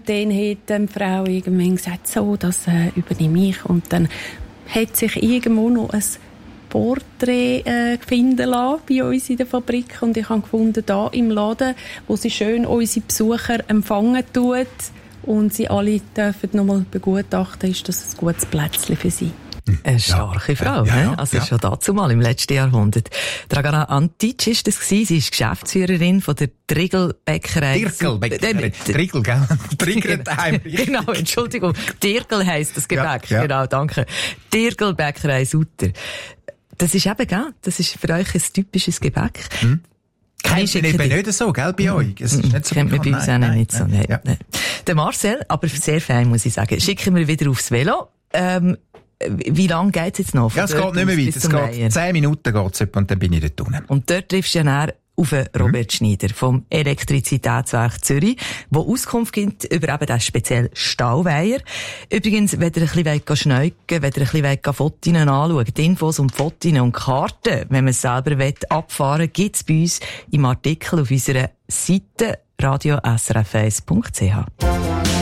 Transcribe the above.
dann hat die Frau irgendwann gesagt, so, das übernehme ich. Und dann hat sich irgendwo noch ein Porträt finden lassen bei uns in der Fabrik. Und ich habe gefunden, da im Laden, wo sie schön unsere Besucher empfangen tut und sie alle dürfen nochmal begutachten, ist das ein gutes Plätzchen für sie. Eine starke Frau, ne? Also schon dazu mal im letzten Jahrhundert. Dragana Antic ist das gewesen. Sie ist Geschäftsführerin von der Trigl-Bäckerei. Trigl-Bäckerei. Trigl, gell? Trigl daheim. Genau, Entschuldigung. Tirgl heisst das Gebäck. Ja. Genau, danke. Trigl-Bäckerei Sutter. Das ist eben, gell? Das ist für euch ein typisches Gebäck. Kennt man eben nicht so, gell, bei euch? Es ist nicht so kennt man bei uns auch nicht so. Nein. Der Marcel, aber sehr fein, muss ich sagen. Schicken wir wieder aufs Velo. Wie lange geht's jetzt noch? Ja, es geht nicht mehr weiter. Es geht 10 Minuten geht's etwa und dann bin ich dort unten. Und dort triffst du ja nachher auf Robert Schneider vom Elektrizitätswerk Zürich, der Auskunft gibt über eben den speziellen Stauweiher. Übrigens, wenn ihr ein bisschen schneugen wollt, wenn ihr ein bisschen Fotos anschauen, die Infos und Fotos und Karten, wenn man es selber abfahren will, gibt's bei uns im Artikel auf unserer Seite radiosrf1.ch.